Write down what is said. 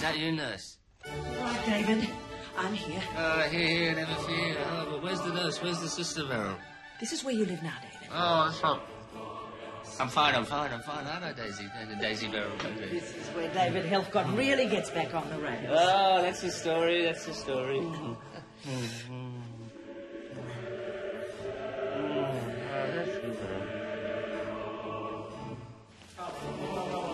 that you, nurse? Right, David. I'm here. Here, never fear. Oh, but where's the nurse? Where's the sister, Beryl? This is where you live now, David. Oh, that's right. I'm fine, aren't I, Daisy? Daisy Beryl. This is where David Helfgott really gets back on the rails. Oh, that's the story.